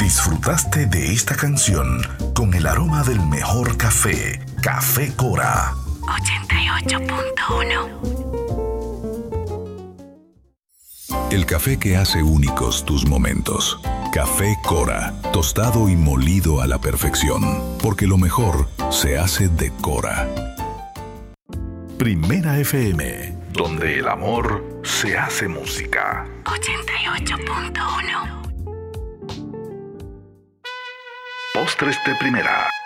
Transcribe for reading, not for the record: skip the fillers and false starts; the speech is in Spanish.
Disfrutaste de esta canción con el aroma del mejor café, Café Cora. 88.1. El café que hace únicos tus momentos. Café Cora, tostado y molido a la perfección, porque lo mejor se hace de Cora. Primera FM, donde el amor se hace música. 88.1. Postres de primera.